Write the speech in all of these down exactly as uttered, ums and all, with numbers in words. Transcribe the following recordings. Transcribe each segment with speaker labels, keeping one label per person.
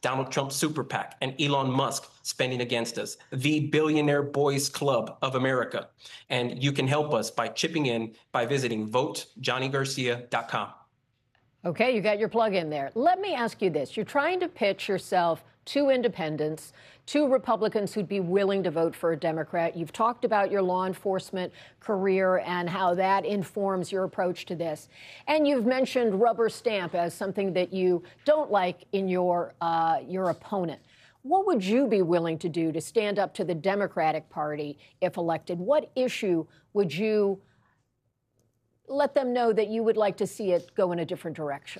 Speaker 1: Donald Trump's super PAC, and Elon Musk spending against us, the Billionaire Boys Club of America. And you can help us by chipping in by visiting vote johnny garcia dot com.
Speaker 2: Okay, you got your plug in there. Let me ask you this. You're trying to pitch yourself to independents, to Republicans who'd be willing to vote for a Democrat. You've talked about your law enforcement career and how that informs your approach to this. And you've mentioned rubber stamp as something that you don't like in your, uh, your opponent. What would you be willing to do to stand up to the Democratic Party if elected? What issue would you let them know that you would like to see it go in a different direction?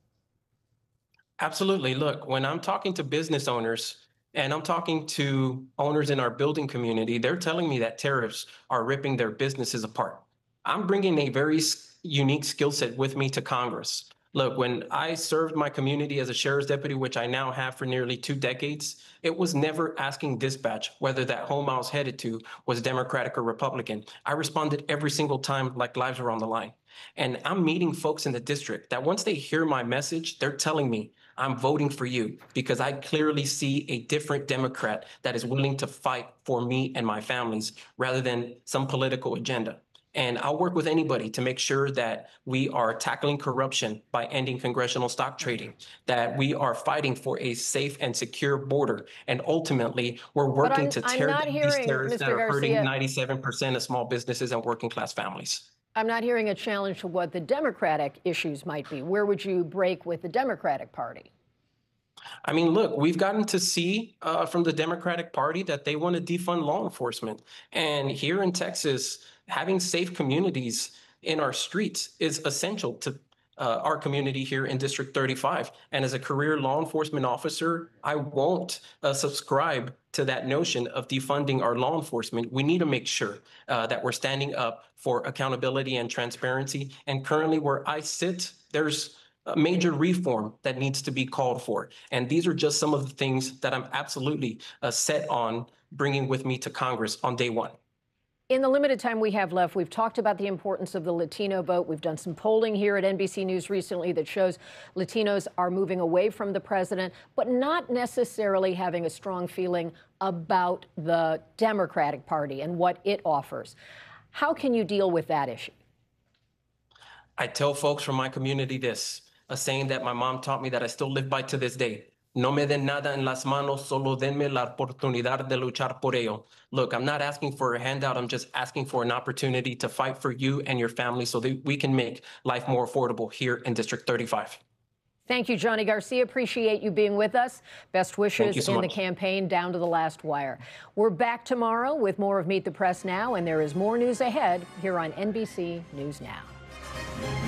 Speaker 1: Absolutely. Look, when I'm talking to business owners and I'm talking to owners in our building community, they're telling me that tariffs are ripping their businesses apart. I'm bringing a very unique skill set with me to Congress. Look, when I served my community as a sheriff's deputy, which I now have for nearly two decades, it was never asking dispatch whether that home I was headed to was Democratic or Republican. I responded every single time like lives were on the line. And I'm meeting folks in the district that once they hear my message, they're telling me, I'm voting for you because I clearly see a different Democrat that is willing to fight for me and my families rather than some political agenda. And I'll work with anybody to make sure that we are tackling corruption by ending congressional stock trading, that we are fighting for a safe and secure border. And ultimately, we're working to tear down these terrorists that are hurting ninety-seven percent of small businesses and working class families.
Speaker 2: I'm not hearing a challenge to what the Democratic issues might be. Where would you break with the Democratic Party?
Speaker 1: I mean, look, we've gotten to see uh, from the Democratic Party that they want to defund law enforcement. And here in Texas, having safe communities in our streets is essential to uh, our community here in District thirty-five. And as a career law enforcement officer, I won't uh, subscribe to that notion of defunding our law enforcement. We need to make sure uh, that we're standing up for accountability and transparency. And currently where I sit, there's a major reform that needs to be called for. And these are just some of the things that I'm absolutely uh, set on bringing with me to Congress on day one.
Speaker 2: In the limited time we have left, we've talked about the importance of the Latino vote. We've done some polling here at N B C News recently that shows Latinos are moving away from the president, but not necessarily having a strong feeling about the Democratic Party and what it offers. How can you deal with that issue?
Speaker 1: I tell folks from my community this, a saying that my mom taught me that I still live by to this day. No me den nada en las manos, solo denme la oportunidad de luchar por ello. Look, I'm not asking for a handout. I'm just asking for an opportunity to fight for you and your family so that we can make life more affordable here in District thirty-five.
Speaker 2: Thank you, Johnny Garcia. Appreciate you being with us. Best wishes
Speaker 1: so
Speaker 2: in
Speaker 1: much.
Speaker 2: the campaign down to the last wire. We're back tomorrow with more of Meet the Press Now, and there is more news ahead here on N B C News Now.